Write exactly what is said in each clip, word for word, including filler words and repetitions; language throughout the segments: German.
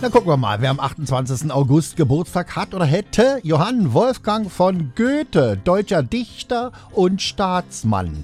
Na, gucken wir mal, wer am achtundzwanzigsten August Geburtstag hat oder hätte. Johann Wolfgang von Goethe, deutscher Dichter und Staatsmann.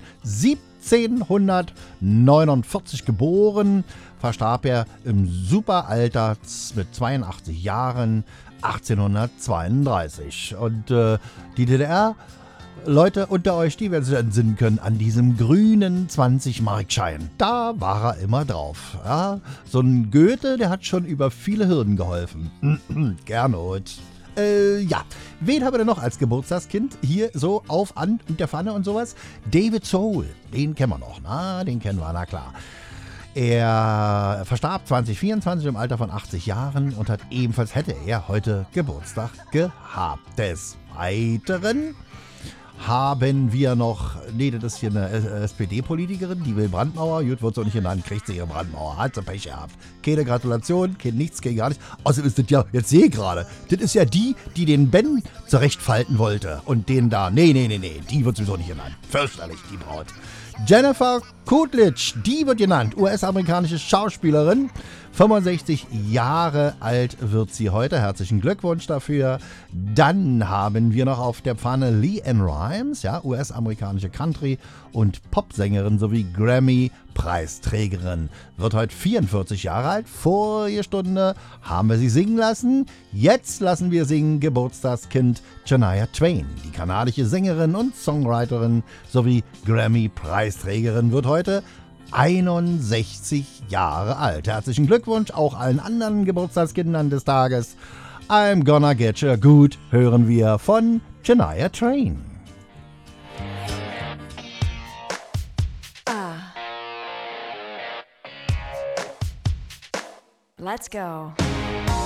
siebzehnhundertneunundvierzig geboren, verstarb er im Superalter mit zweiundachtzig Jahren achtzehnhundertzweiunddreißig. Und äh, die D D R... Leute unter euch, die werden sich entsinnen können an diesem grünen zwanzig-Markschein. Da war er immer drauf. Ja, so ein Goethe, der hat schon über viele Hürden geholfen. Gernot. Äh, ja. Wen haben wir denn noch als Geburtstagskind? Hier so auf, an und der Pfanne und sowas? David Soul. Den kennen wir noch. Na, den kennen wir, na klar. Er verstarb zweitausendvierundzwanzig im Alter von achtzig Jahren und hat ebenfalls, hätte er heute Geburtstag gehabt. Des Weiteren haben wir noch, nee, das ist hier eine S P D-Politikerin, die will Brandmauer. Gut, wird so nicht genannt, kriegt sie ihre Brandmauer. Hat sie Pech gehabt. Keine Gratulation, kein nichts, kein gar nichts. Außerdem ist das ja, jetzt sehe ich gerade, das ist ja die, die den Ben zurechtfalten wollte. Und den da, nee, nee, nee, nee, die wird sowieso nicht genannt. Fürchterlich, die Braut. Jennifer Coolidge, die wird genannt, U S-amerikanische Schauspielerin. fünfundsechzig Jahre alt wird sie heute. Herzlichen Glückwunsch dafür. Dann haben wir noch auf der Pfanne LeAnn Rimes, ja, U S-amerikanische Country- und Popsängerin sowie Grammy-Preisträgerin. Wird heute vierundvierzig Jahre alt. Vorige Stunde haben wir sie singen lassen. Jetzt lassen wir singen Geburtstagskind Shania Twain. Die kanadische Sängerin und Songwriterin sowie Grammy-Preisträgerin wird heute einundsechzig Jahre alt. Herzlichen Glückwunsch auch allen anderen Geburtstagskindern des Tages. I'm Gonna Get You Good hören wir von Shania Twain. Ah. Let's go.